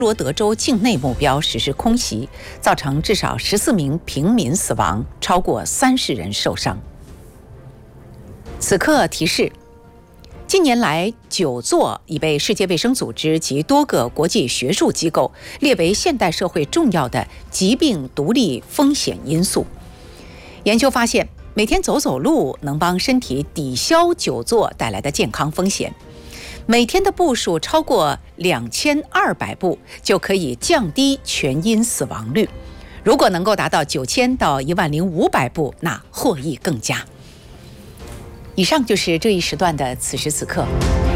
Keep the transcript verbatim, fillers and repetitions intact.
罗德州境内目标实施空袭，造成至少十四名平民死亡，超过三十人受伤。此刻提示：近年来，久坐已被世界卫生组织及多个国际学术机构列为现代社会重要的疾病独立风险因素。研究发现，每天走走路能帮身体抵消久坐带来的健康风险。每天的步数超过两千二百步，就可以降低全因死亡率。如果能够达到九千到一万零五百步，那获益更佳。以上就是这一时段的此时此刻。